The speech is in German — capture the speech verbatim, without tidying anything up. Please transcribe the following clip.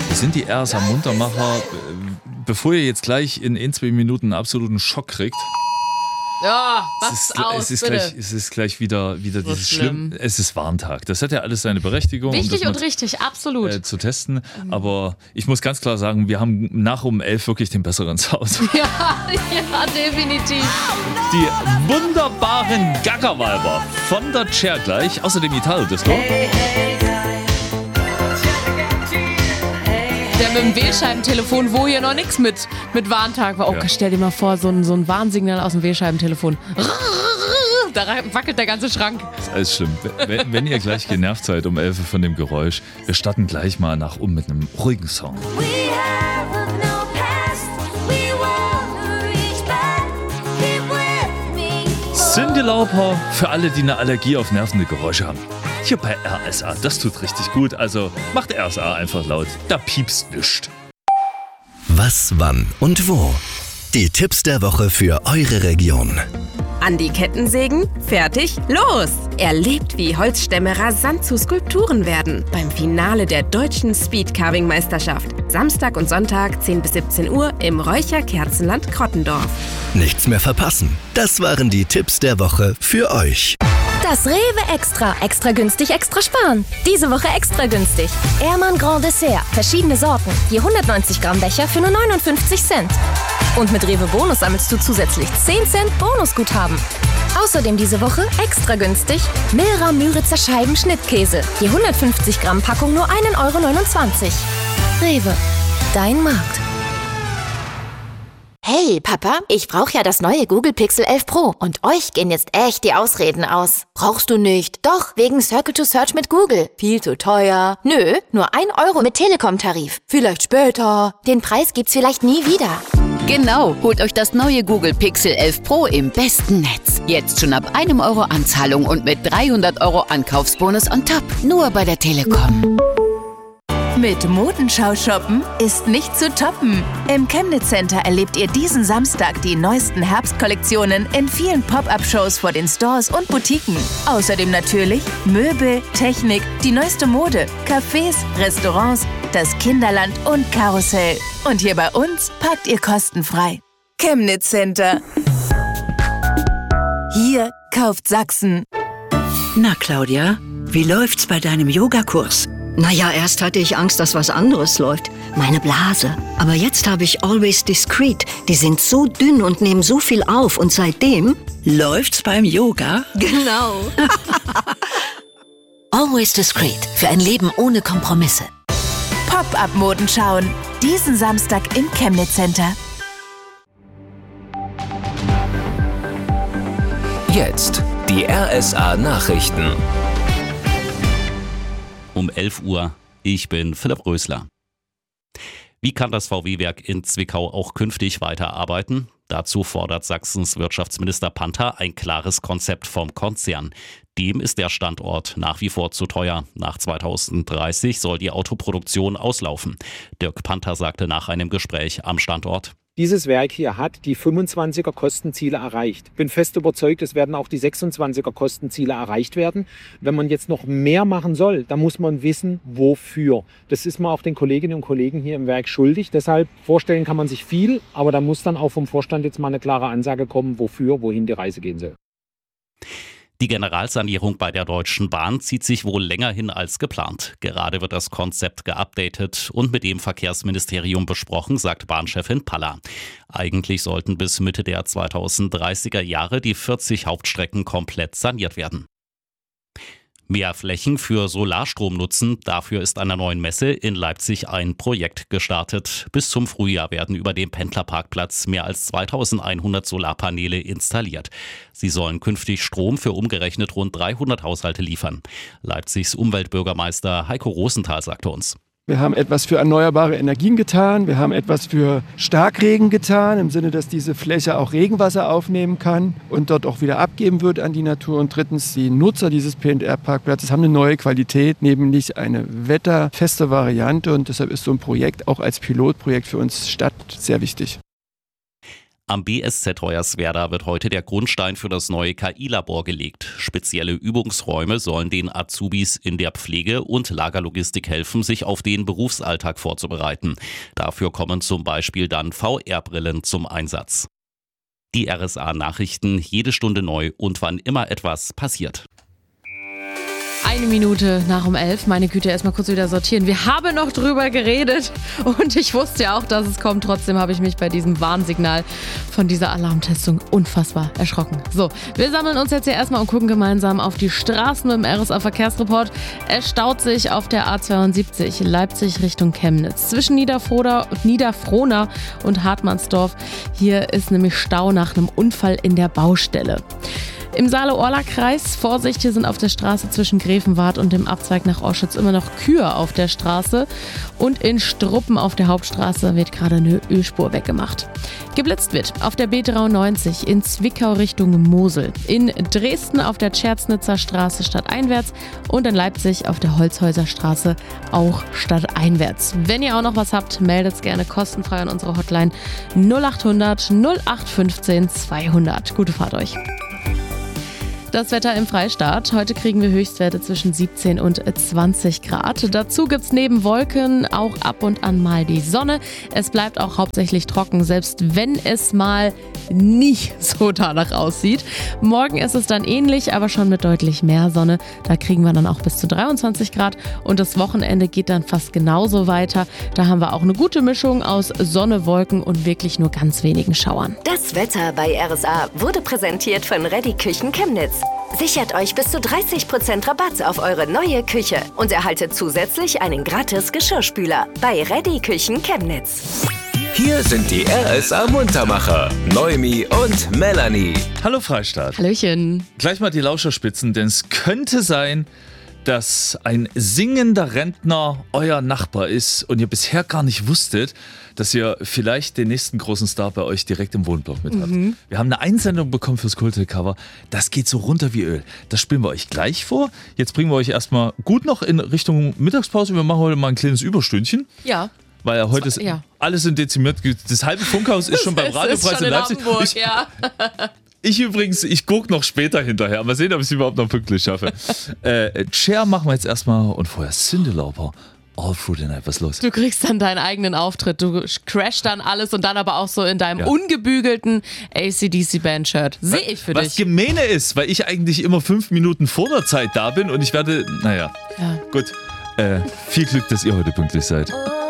Das sind die R S A Muntermacher. Bevor ihr jetzt gleich in ein, zwei Minuten einen absoluten Schock kriegt. Ja, was es ist, aus, es ist bitte. gleich, es ist gleich wieder, wieder So dieses schlimm. Schlimm. Es ist Warntag. Das hat ja alles seine Berechtigung. Wichtig um und das mal, richtig, absolut. Äh, zu testen. Aber ich muss ganz klar sagen, wir haben nach um elf wirklich den besseren Sound. Ja, ja, definitiv. Die wunderbaren Gaggerweiber von der Chair gleich. Außerdem Italo-Disco. Der mit dem Wählscheibentelefon, wo hier noch nichts mit, mit Warntag war. Oh, Ja. stell dir mal vor, so ein, so ein Warnsignal aus dem Wählscheibentelefon. Da wackelt der ganze Schrank. Das ist alles schlimm. Wenn, wenn ihr gleich genervt seid um elf von dem Geräusch, wir starten gleich mal nach um mit einem ruhigen Song. Cyndi Lauper für alle, die eine Allergie auf nervende Geräusche haben. Hier bei R S A, das tut richtig gut. Also macht R S A einfach laut, da piepst nischt. Was, wann und wo? Die Tipps der Woche für eure Region. An die Kettensägen, fertig, los! Erlebt, wie Holzstämme rasant zu Skulpturen werden beim Finale der deutschen Speedcarving-Meisterschaft. Samstag und Sonntag zehn bis siebzehn Uhr im Räucher-Kerzenland Krottendorf. Nichts mehr verpassen. Das waren die Tipps der Woche für euch. Das Rewe Extra. Extra günstig, extra sparen. Diese Woche extra günstig. Ehrmann Grand Dessert. Verschiedene Sorten. Je hundertneunzig Gramm Becher für nur neunundfünfzig Cent. Und mit Rewe Bonus sammelst du zusätzlich zehn Cent Bonusguthaben. Außerdem diese Woche extra günstig Milra Müritzer Scheiben Schnittkäse. Je hundertfünfzig Gramm Packung nur ein Euro neunundzwanzig. Rewe. Dein Markt. Hey, Papa, ich brauche ja das neue Google Pixel elf Pro und euch gehen jetzt echt die Ausreden aus. Brauchst du nicht? Doch, wegen Circle to Search mit Google. Viel zu teuer. Nö, nur ein Euro mit Telekom-Tarif. Vielleicht später. Den Preis gibt's vielleicht nie wieder. Genau, holt euch das neue Google Pixel elf Pro im besten Netz. Jetzt schon ab einem Euro Anzahlung und mit dreihundert Euro Ankaufsbonus on top. Nur bei der Telekom. Mit Modenschau shoppen ist nicht zu toppen. Im Chemnitz Center erlebt ihr diesen Samstag die neuesten Herbstkollektionen in vielen Pop-Up-Shows vor den Stores und Boutiquen. Außerdem natürlich Möbel, Technik, die neueste Mode, Cafés, Restaurants, das Kinderland und Karussell. Und hier bei uns parkt ihr kostenfrei. Chemnitz Center. Hier kauft Sachsen. Na Claudia, wie läuft's bei deinem Yogakurs? Naja, erst hatte ich Angst, dass was anderes läuft. Meine Blase. Aber jetzt habe ich Always Discreet. Die sind so dünn und nehmen so viel auf. Und seitdem... Läuft's beim Yoga? Genau. Always Discreet. Für ein Leben ohne Kompromisse. Pop-Up-Moden schauen. Diesen Samstag im Chemnitz Center. Jetzt die R S A Nachrichten. Um elf Uhr. Ich bin Philipp Rösler. Wie kann das V W-Werk in Zwickau auch künftig weiterarbeiten? Dazu fordert Sachsens Wirtschaftsminister Panther ein klares Konzept vom Konzern. Dem ist der Standort nach wie vor zu teuer. Nach zweitausenddreißig soll die Autoproduktion auslaufen. Dirk Panther sagte nach einem Gespräch am Standort: Dieses Werk hier hat die fünfundzwanziger Kostenziele erreicht. Ich bin fest überzeugt, es werden auch die sechsundzwanziger Kostenziele erreicht werden. Wenn man jetzt noch mehr machen soll, dann muss man wissen, wofür. Das ist man auch den Kolleginnen und Kollegen hier im Werk schuldig. Deshalb vorstellen kann man sich viel, aber da muss dann auch vom Vorstand jetzt mal eine klare Ansage kommen, wofür, wohin die Reise gehen soll. Die Generalsanierung bei der Deutschen Bahn zieht sich wohl länger hin als geplant. Gerade wird das Konzept geupdatet und mit dem Verkehrsministerium besprochen, sagt Bahnchefin Paller. Eigentlich sollten bis Mitte der zweitausenddreißiger Jahre die vierzig Hauptstrecken komplett saniert werden. Mehr Flächen für Solarstrom nutzen, dafür ist an der neuen Messe in Leipzig ein Projekt gestartet. Bis zum Frühjahr werden über dem Pendlerparkplatz mehr als zweitausendeinhundert Solarpaneele installiert. Sie sollen künftig Strom für umgerechnet rund dreihundert Haushalte liefern. Leipzigs Umweltbürgermeister Heiko Rosenthal sagte uns: Wir haben etwas für erneuerbare Energien getan. Wir haben etwas für Starkregen getan, im Sinne, dass diese Fläche auch Regenwasser aufnehmen kann und dort auch wieder abgeben wird an die Natur. Und drittens, die Nutzer dieses P und R-Parkplatzes haben eine neue Qualität, nämlich eine wetterfeste Variante. Und deshalb ist so ein Projekt auch als Pilotprojekt für uns Stadt sehr wichtig. Am B S Z Hoyerswerda wird heute der Grundstein für das neue K I-Labor gelegt. Spezielle Übungsräume sollen den Azubis in der Pflege und Lagerlogistik helfen, sich auf den Berufsalltag vorzubereiten. Dafür kommen zum Beispiel dann V R-Brillen zum Einsatz. Die R S A-Nachrichten, jede Stunde neu und wann immer etwas passiert. Eine Minute nach um elf. Meine Güte, erstmal kurz wieder sortieren. Wir haben noch drüber geredet und ich wusste ja auch, dass es kommt. Trotzdem habe ich mich bei diesem Warnsignal von dieser Alarmtestung unfassbar erschrocken. So, wir sammeln uns jetzt hier erstmal und gucken gemeinsam auf die Straßen mit dem R S A-Verkehrsreport. Es staut sich auf der A zweiundsiebzig Leipzig Richtung Chemnitz. Zwischen Niederfroda, Niederfrohna und Hartmannsdorf. Hier ist nämlich Stau nach einem Unfall in der Baustelle. Im Saale-Orla-Kreis, Vorsicht, hier sind auf der Straße zwischen Grevenwart und dem Abzweig nach Oschütz immer noch Kühe auf der Straße. Und in Struppen auf der Hauptstraße wird gerade eine Ölspur weggemacht. Geblitzt wird auf der B dreiundneunzig in Zwickau Richtung Mosel. In Dresden auf der Tscherznitzer Straße stadteinwärts und in Leipzig auf der Holzhäuser Straße auch stadteinwärts. Wenn ihr auch noch was habt, meldet es gerne kostenfrei an unsere Hotline null acht hundert null acht fünfzehn zweihundert. Gute Fahrt euch. Das Wetter im Freistaat. Heute kriegen wir Höchstwerte zwischen siebzehn und zwanzig Grad. Dazu gibt es neben Wolken auch ab und an mal die Sonne. Es bleibt auch hauptsächlich trocken, selbst wenn es mal nicht so danach aussieht. Morgen ist es dann ähnlich, aber schon mit deutlich mehr Sonne. Da kriegen wir dann auch bis zu dreiundzwanzig Grad. Und das Wochenende geht dann fast genauso weiter. Da haben wir auch eine gute Mischung aus Sonne, Wolken und wirklich nur ganz wenigen Schauern. Das Wetter bei R S A wurde präsentiert von Reddy Küchen Chemnitz. Sichert euch bis zu dreißig Prozent Rabatt auf eure neue Küche und erhaltet zusätzlich einen gratis Geschirrspüler bei Reddy Küchen Chemnitz. Hier sind die R S A-Muntermacher, Noemi und Melanie. Hallo Freistaat. Hallöchen. Gleich mal die Lauscherspitzen, denn es könnte sein, dass ein singender Rentner euer Nachbar ist und ihr bisher gar nicht wusstet, dass ihr vielleicht den nächsten großen Star bei euch direkt im Wohnblock mit habt. Mhm. Wir haben eine Einsendung bekommen fürs Cover. Das geht so runter wie Öl. Das spielen wir euch gleich vor. Jetzt bringen wir euch erstmal gut noch in Richtung Mittagspause. Wir machen heute mal ein kleines Überstündchen. Ja. Weil ja heute ist ja. alles sind dezimiert. Das halbe Funkhaus ist schon beim Radiopreis in, in Leipzig. Hamburg, ich, ja. ich übrigens, ich gucke noch später hinterher. Mal sehen, ob ich es überhaupt noch pünktlich schaffe. äh, Cher machen wir jetzt erstmal und vorher Cyndi Lauper. All Through the Night, was ist los? Du kriegst dann deinen eigenen Auftritt, du crashst dann alles und dann aber auch so in deinem ja. ungebügelten A C D C-Band-Shirt. Sehe ich für was dich. Was Gemeine ist, weil ich eigentlich immer fünf Minuten vor der Zeit da bin und ich werde, naja, ja. gut. Äh, viel Glück, dass ihr heute pünktlich seid.